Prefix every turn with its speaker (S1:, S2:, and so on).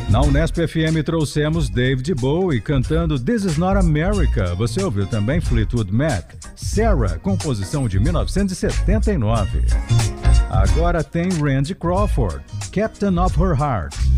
S1: Na Unesp FM trouxemos David Bowie cantando This Is Not America. Você ouviu também Fleetwood Mac, Sarah, composição de 1979. Agora tem Randy Crawford, Captain of Her Heart.